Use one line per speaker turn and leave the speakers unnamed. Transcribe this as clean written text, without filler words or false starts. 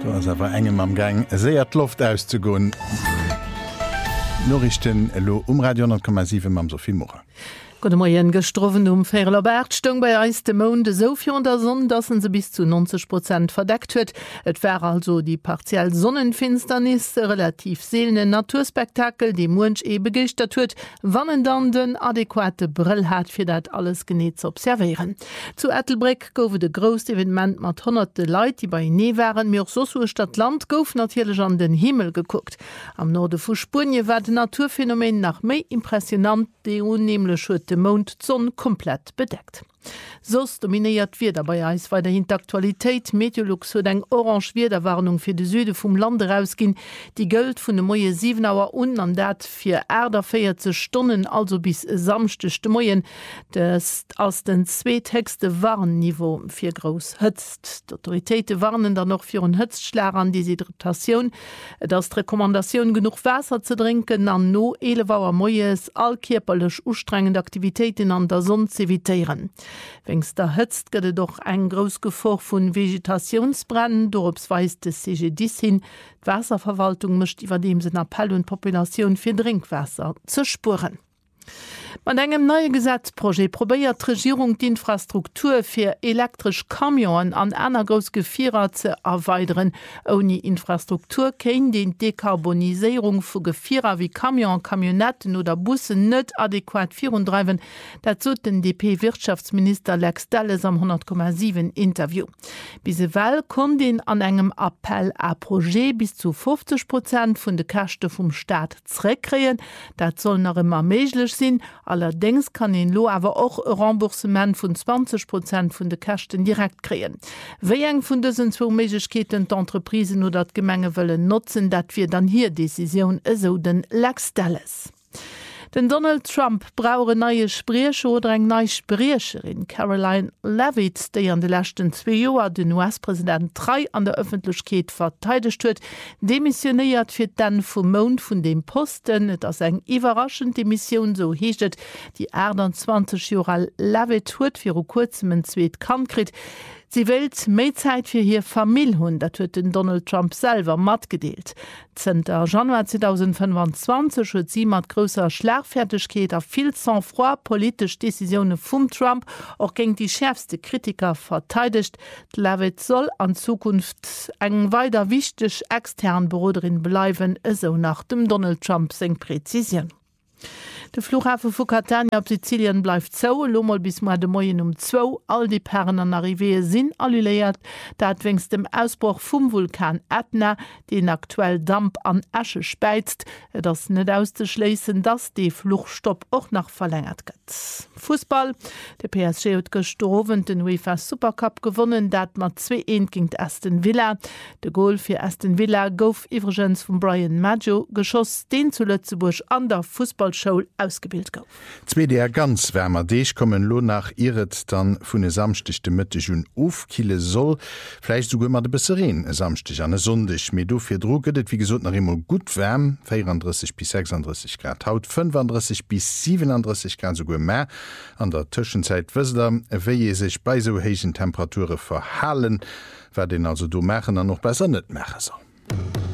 Du hast aber engem am Gang sehr Luft auszugun. Norrichten lo Radio 10,7 mam Sophie Mocher.
Gute Morgen, gestroffen Ferlabert stung bei Eis de Monde so viel der Sonne, dass se bis zu 90% verdeckt huet. Et war also die partiell Sonnenfinsternis, relativ seelende Naturspektakel, die Munsch begeistert huet, wann dann den adäquate Brill hat für dat alles genet zu observieren. Zu Ettelbreck goufe de größte Evenement mat hunderte Leute, die bei nie waren, mir so Stadt Land gouf natürlich an den Himmel geguckt. Am Norde vu Spurnie war de Naturphänomen nach méi impressionant, die unnehmlich de Mond Sonne komplett bedeckt. Sos dominiert wir dabei als weiterhin Aktualität. Meteorlux huet eng orange Wiederwarnung fir de Süde vum Lande rausgin, die gëlt vun de Moie 7 Auer an dat fir Äder 40 Stunden, also bis samstechte Moien, des aus den zweethexte Warnniveau fir groß hëtzt. D'Autoritéite warnen dann noch fir un Hëtzschläger an Deshydratation, dass Rekommandation genug Wasser zu trinken, an no 11 Auer Moies all körperlech ustrengende Aktivitäten an der Sonne zu evitieren. Wenns der hëtzt gëtt doch eng gros Gefor vun Vegetationsbrennen, dorups weist de CG10 hin. D'Wasserverwaltung mischt iwwer dem se Appell und Populationun fir Drinkwasser ze spuren. Man engem neue Gesetzprojekt probéiert d' Regierung d'Infrastruktur fir elektrisch Kamioen an einer gros Gefierer ze erweiteren. Oni Infrastruktur kein den Dekarbonisierung vu Gefierer wie Kamion, Kamionetten oder Bussen net adäquat virundreiwen, dazu den DP-Wirtschaftsminister Lex Delles am 100,7 Interview. Bisewell kon den an engem Appell a Projekt bis zu 50% vun de Kachte vum Staat zrekreen. Dat soll noch immer méiglech sinn. Allerdings kann den Lo aber auch ein Remboursement von 20% von den Kosten direkt kreen. Wie eng von diesen zwei Möglichkeiten die Entreprisen oder die Gemenge wollen nutzen, dass wir dann hier Decision so den Lex Delles. Den Donald Trump brauche neue Sprecher oder eng neue Sprecherin. Caroline Leavitt, die an den letzten 2 Jahren den US-Präsident 3 an der Öffentlichkeit verteidigt hat, demissioniert für dann vom Mond von dem Posten. Das ist eine überraschende Demission, so heißt es. Die 28 Jahre Leavitt hat für kurzem einen zweiten Kampf gekriegt. Sie will mehr Zeit für ihre Familie haben, das hat Donald Trump selber mitgedeelt. 10. Januar 2025 hat sie mit grosser Schlagfertigkeit auf viel Sang-froid politische Decisionen von Trump auch gegen die schärfsten Kritiker verteidigt. Leavitt soll in Zukunft eine weiter wichtige externe Beraterin bleiben, so nach dem Donald Trump seine Präzision. Der Flughafen von Catania auf Sizilien bleibt so, lomal bis de Morgen um 2. All die Perren an Arrivée sind annulliert. Dat wegen dem Ausbruch vom Vulkan Etna, den aktuell Dampf an Asche speizt. Das ist nicht auszuschließen, dass der Flugstopp auch noch verlängert wird. Fußball. Der PSG hat gestorben, den UEFA Supercup gewonnen, dat mit 2-1 gegen Aston Villa. Der Goal für Aston Villa gouf übrigens von Brian Maggio geschoss, den zu Lützeburg an der Fußballshow ausgebildet gouf.
2 ganz wärmer Deeg kommen lo nach Iret dann vun e samstichte Mëttech hun ofkille soll. Fleich so immer de Besserin samstich an Sonndech. Me do fir Druget, wie gesot nach immer gut wärm, 34 bis 36 Grad. Haut 35 bis 37 Grad so go mehr. An der Tschenzeit wësler, wéi sich bei so heichen Temperature verhalen, wer den also do machen an noch besser net mecher soll.